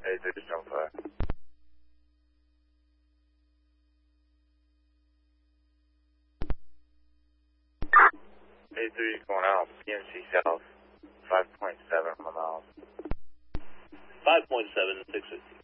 A3 just jump fire. A3 is going out, PMC South, 5.7 miles. 5.7, 650.